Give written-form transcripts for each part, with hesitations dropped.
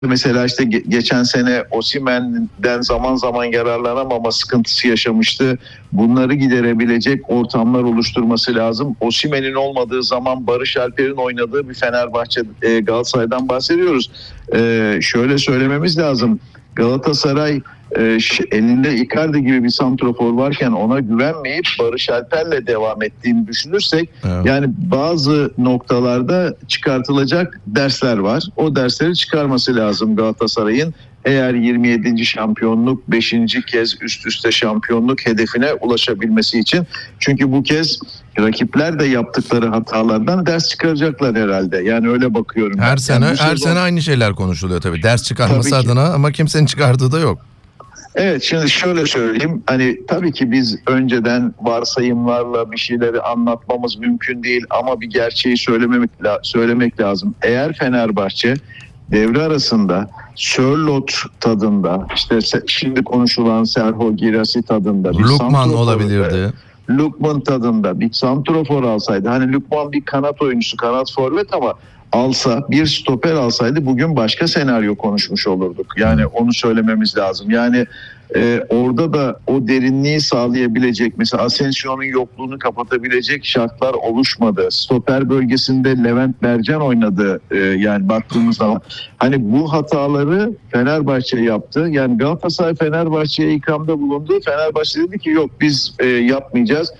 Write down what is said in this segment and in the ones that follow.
Mesela işte geçen sene Osimhen'den zaman zaman yararlanamama sıkıntısı yaşamıştı. Bunları giderebilecek ortamlar oluşturması lazım. Osimhen'in olmadığı zaman Barış Alper'in oynadığı bir Fenerbahçe, Galatasaray'dan bahsediyoruz. Şöyle söylememiz lazım. Galatasaray elinde Icardi gibi bir santrofor varken ona güvenmeyip Barış Alper'le devam ettiğini düşünürsek, evet, yani bazı noktalarda çıkartılacak dersler var. O dersleri çıkarması lazım Galatasaray'ın. Eğer 27. şampiyonluk, 5. kez üst üste şampiyonluk hedefine ulaşabilmesi için. Çünkü bu kez rakipler de yaptıkları hatalardan ders çıkaracaklar herhalde. Yani öyle bakıyorum. Her sene sezon... sene aynı şeyler konuşuluyor tabii. Ders çıkarması tabii adına, ama kimsenin çıkardığı da yok. Evet, şimdi şöyle söyleyeyim. Hani tabii ki biz önceden varsayımlarla bir şeyleri anlatmamız mümkün değil, ama bir gerçeği söylemek lazım. Eğer Fenerbahçe devre arasında Sörloth tadında, işte şimdi konuşulan Serhou Guirassy tadında, Lukman olabilirdi. Lukman tadında bir santrofor alsaydı, hani Lukman bir kanat oyuncusu, kanat forvet, ama alsa, bir stoper alsaydı bugün başka senaryo konuşmuş olurduk. Yani onu söylememiz lazım. Yani orada da o derinliği sağlayabilecek, mesela Asensio'nun yokluğunu kapatabilecek şartlar oluşmadı. Stoper bölgesinde Levent Mercan oynadı. Yani baktığımız zaman hani bu hataları Fenerbahçe yaptı. Yani Galatasaray Fenerbahçe'ye ikramda bulundu. Fenerbahçe dedi ki yok, biz yapmayacağız.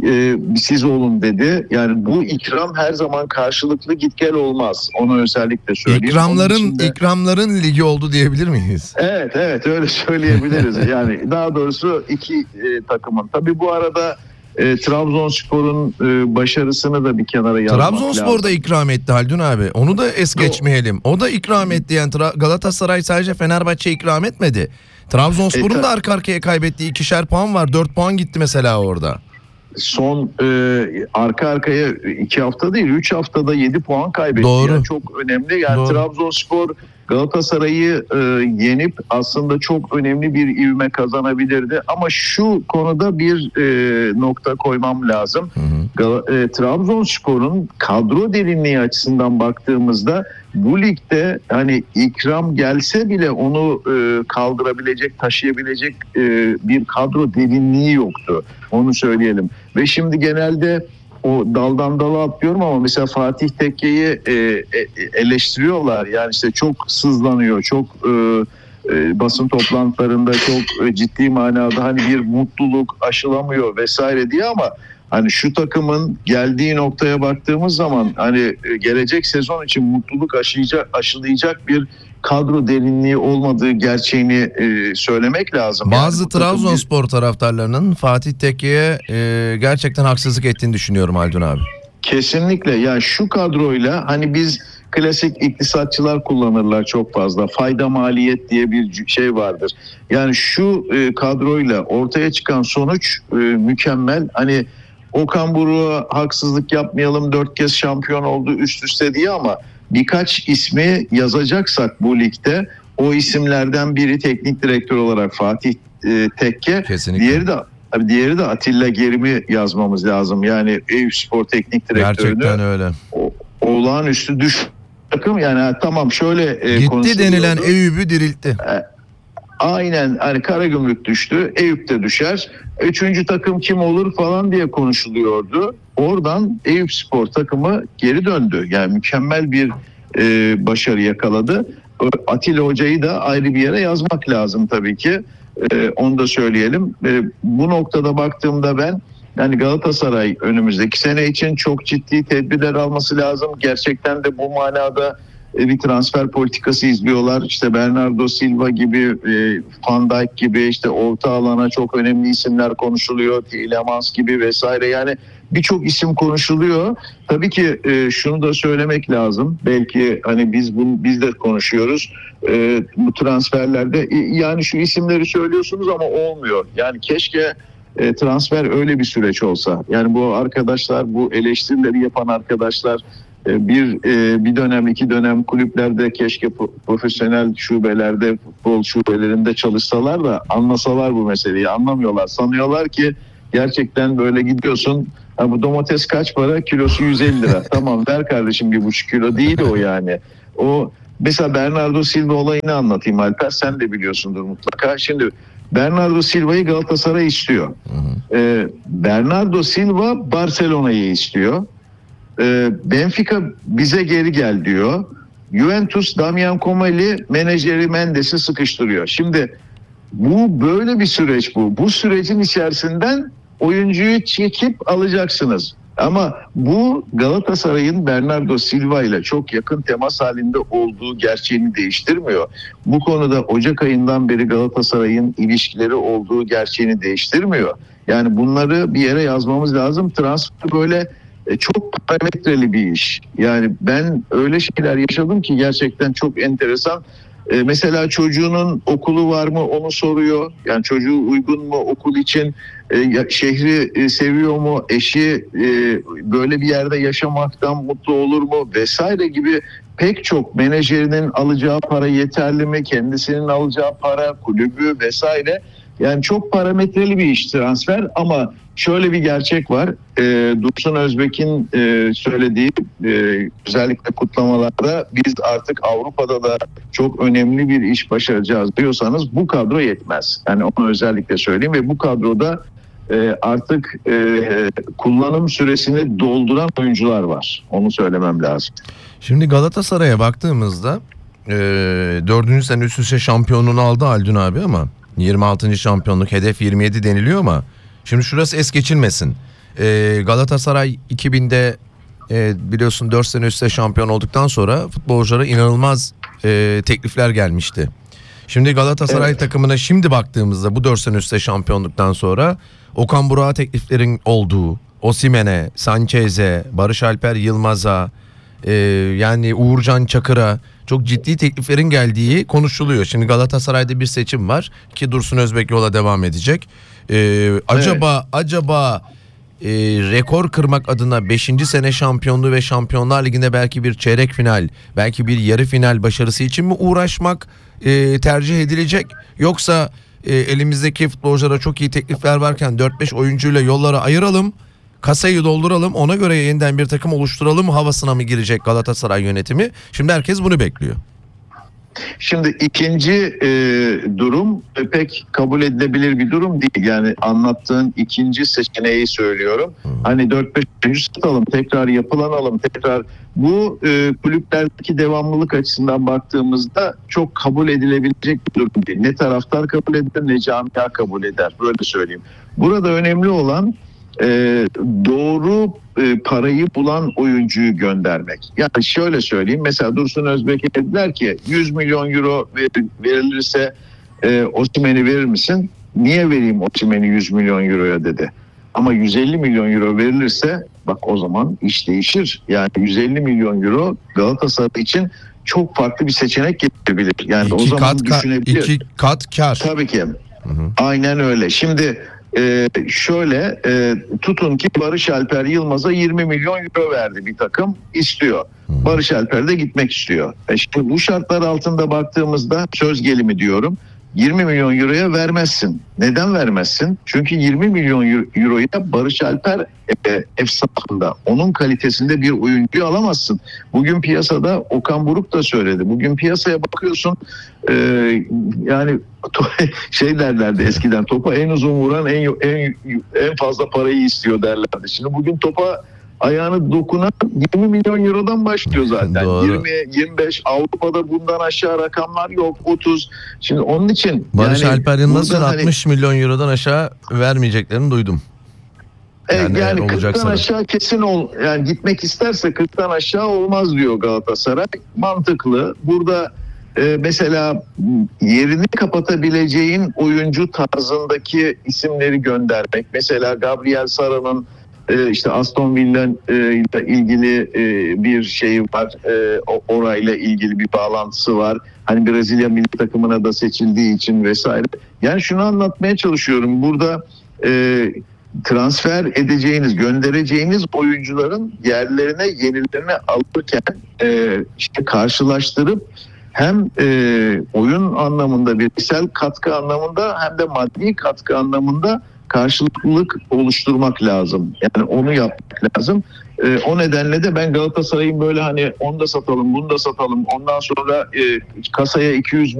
Siz olun dedi. Yani bu ikram her zaman karşılıklı, git gel olmaz. Onu özellikle söyleyeyim. İkramların ligi oldu diyebilir miyiz? Evet öyle söyleyebiliriz. Yani daha doğrusu iki takımın. Tabii bu arada Trabzonspor'un başarısını da bir kenara yazmak lazım. Trabzonspor da ikram etti Haldun abi. Onu da es geçmeyelim. O da ikram etti. Yani Galatasaray sadece Fenerbahçe ikram etmedi. Trabzonspor'un da arka arkaya kaybettiği 2'şer puan var. 4 puan gitti mesela orada. Son arka arkaya 2 hafta değil, 3 haftada 7 puan kaybetti. Doğru. Yani çok önemli. Yani Doğru. Trabzonspor Galatasaray'ı yenip aslında çok önemli bir ivme kazanabilirdi. Ama şu konuda bir nokta koymam lazım. Trabzonspor'un kadro derinliği açısından baktığımızda bu ligde hani ikram gelse bile onu kaldırabilecek, taşıyabilecek bir kadro derinliği yoktu. Onu söyleyelim. Ve şimdi genelde o daldan dala atlıyorum, ama mesela Fatih Tekke'yi eleştiriyorlar. Yani işte çok sızlanıyor, çok basın toplantılarında çok ciddi manada hani bir mutluluk aşılamıyor vesaire diye, ama hani şu takımın geldiği noktaya baktığımız zaman hani gelecek sezon için mutluluk aşılayacak bir kadro derinliği olmadığı gerçeğini söylemek lazım. Bazı yani Trabzonspor taraftarlarının Fatih Tekke'ye gerçekten haksızlık ettiğini düşünüyorum Haldun abi. Kesinlikle. Yani şu kadroyla hani biz klasik iktisatçılar kullanırlar çok fazla. Fayda maliyet diye bir şey vardır. Yani şu kadroyla ortaya çıkan sonuç mükemmel. Hani Okan Buruk'a haksızlık yapmayalım, 4 kez şampiyon oldu üst üste diye, ama birkaç ismi yazacaksak bu ligde, o isimlerden biri teknik direktör olarak Fatih Tekke. Kesinlikle. Diğeri de Atilla Gerim'i yazmamız lazım. Yani Eyüpspor teknik direktörünü. Gerçekten öyle. Olağanüstü takım. Yani tamam, şöyle gitti denilen Eyüp'ü diriltti. Aynen, hani Karagümrük düştü, Eyüp de düşer. 3. takım kim olur falan diye konuşuluyordu. Oradan Eyüpspor takımı geri döndü. Yani mükemmel bir başarı yakaladı. Atilla Hoca'yı da ayrı bir yere yazmak lazım tabii ki. Onu da söyleyelim. Bu noktada baktığımda ben, yani Galatasaray önümüzdeki sene için çok ciddi tedbirler alması lazım. Gerçekten de bu manada bir transfer politikası izliyorlar. İşte Bernardo Silva gibi, Van Dijk gibi, işte orta alana çok önemli isimler konuşuluyor. Tielemans gibi vesaire. Yani birçok isim konuşuluyor. Tabii ki şunu da söylemek lazım. Belki hani biz de konuşuyoruz. Bu transferlerde yani şu isimleri söylüyorsunuz ama olmuyor. Yani keşke transfer öyle bir süreç olsa. Yani bu arkadaşlar, bu eleştirileri yapan arkadaşlar bir dönem, 2 dönem kulüplerde, keşke profesyonel şubelerde, futbol şubelerinde çalışsalar da anlasalar bu meseleyi. Anlamıyorlar. Sanıyorlar ki gerçekten böyle gidiyorsun. Bu domates kaç para? Kilosu 150 lira. Tamam, ver kardeşim 1,5 kilo. Değil o yani. O mesela Bernardo Silva olayını anlatayım Alper, sen de biliyorsundur mutlaka. Şimdi Bernardo Silva'yı Galatasaray istiyor. Bernardo Silva Barcelona'yı istiyor. Benfica bize geri gel diyor. Juventus Damian Comali menajeri Mendes'i sıkıştırıyor. Şimdi bu böyle bir süreç bu. Bu sürecin içerisinden oyuncuyu çekip alacaksınız. Ama bu Galatasaray'ın Bernardo Silva ile çok yakın temas halinde olduğu gerçeğini değiştirmiyor. Bu konuda Ocak ayından beri Galatasaray'ın ilişkileri olduğu gerçeğini değiştirmiyor. Yani bunları bir yere yazmamız lazım. Transfer böyle çok parametreli bir iş. Yani ben öyle şeyler yaşadım ki gerçekten çok enteresan. Mesela çocuğunun okulu var mı onu soruyor. Yani çocuğu uygun mu okul için, şehri seviyor mu, eşi böyle bir yerde yaşamaktan mutlu olur mu vesaire gibi pek çok, menajerinin alacağı para yeterli mi, kendisinin alacağı para, kulübü vesaire. Yani çok parametreli bir iş transfer ama şöyle bir gerçek var. Dursun Özbek'in söylediği özellikle kutlamalarda biz artık Avrupa'da da çok önemli bir iş başaracağız diyorsanız bu kadro yetmez. Yani onu özellikle söyleyeyim ve bu kadroda artık kullanım süresini dolduran oyuncular var. Onu söylemem lazım. Şimdi Galatasaray'a baktığımızda 4. sene üst üste şampiyonluğunu aldı Haldun abi ama 26. şampiyonluk, hedef 27 deniliyor ama şimdi şurası es geçilmesin. Galatasaray 2000'de biliyorsun 4 sene üst üste şampiyon olduktan sonra futbolculara inanılmaz teklifler gelmişti. Şimdi Galatasaray takımına şimdi baktığımızda bu 4 sene üst üste şampiyonluktan sonra Okan Burak'a tekliflerin olduğu, Osimhen'e, Sanchez'e, Barış Alper Yılmaz'a, yani Uğurcan Çakır'a çok ciddi tekliflerin geldiği konuşuluyor. Şimdi Galatasaray'da bir seçim var ki Dursun Özbek yola devam edecek. Acaba rekor kırmak adına 5. sene şampiyonluğu ve Şampiyonlar Ligi'nde belki bir çeyrek final, belki bir yarı final başarısı için mi uğraşmak tercih edilecek? Yoksa elimizdeki futbolculara çok iyi teklifler varken 4-5 oyuncuyla yolları ayıralım, kasayı dolduralım, ona göre yeniden bir takım oluşturalım havasına mı girecek Galatasaray yönetimi? Şimdi herkes bunu bekliyor. Şimdi ikinci durum pek kabul edilebilir bir durum değil. Yani anlattığın ikinci seçeneği söylüyorum. Hani 4-5 oyuncu satalım, tekrar yapılanalım, tekrar bu kulüplerdeki devamlılık açısından baktığımızda çok kabul edilebilecek bir durum değil. Ne taraftar kabul eder ne camia kabul eder. Böyle söyleyeyim. Burada önemli olan doğru parayı bulan oyuncuyu göndermek. Yani şöyle söyleyeyim, mesela Dursun Özbek'e dediler ki 100 milyon euro verilirse Osimhen'i verir misin? Niye vereyim Osimhen'i 100 milyon euroya dedi. Ama 150 milyon euro verilirse bak o zaman iş değişir. Yani 150 milyon euro Galatasaray için çok farklı bir seçenek getirebilir. Yani o zaman düşünebilir. 2 kat kar. Tabii ki. Aynen öyle. Şimdi şöyle tutun ki Barış Alper Yılmaz'a 20 milyon euro verdi bir takım, istiyor. Barış Alper de gitmek istiyor. Şimdi bu şartlar altında baktığımızda söz gelimi diyorum, 20 milyon euroya vermezsin. Neden vermezsin? Çünkü 20 milyon euroya Barış Alper efsafında, onun kalitesinde bir oyuncuyu alamazsın. Bugün piyasada, Okan Buruk da söyledi, bugün piyasaya bakıyorsun yani şey derlerdi eskiden, topa en uzun vuran en fazla parayı istiyor derlerdi. Şimdi bugün topa ayağını dokunan 20 milyon eurodan başlıyor zaten. Doğru. 20-25, Avrupa'da bundan aşağı rakamlar yok, 30. Şimdi onun için Barış Alper Yılmaz'ın burada 60 milyon eurodan aşağı vermeyeceklerini duydum. Yani eğer 40'tan olacaksa da. aşağı kesin yani gitmek isterse 40'tan aşağı olmaz diyor Galatasaray. Mantıklı. Burada mesela yerini kapatabileceğin oyuncu tarzındaki isimleri göndermek. Mesela Gabriel Sara'nın işte Aston Villa ile ilgili bir şey var. Orayla ilgili bir bağlantısı var. Hani Brezilya milli takımına da seçildiği için vesaire. Yani şunu anlatmaya çalışıyorum. Burada transfer edeceğiniz, göndereceğiniz oyuncuların yerlerine, yenilerine alırken işte karşılaştırıp hem oyun anlamında, bireysel katkı anlamında hem de maddi katkı anlamında karşılıklılık oluşturmak lazım. Yani onu yapmak lazım. O nedenle de ben Galatasaray'ın böyle hani onu da satalım, bunu da satalım, ondan sonra kasaya 200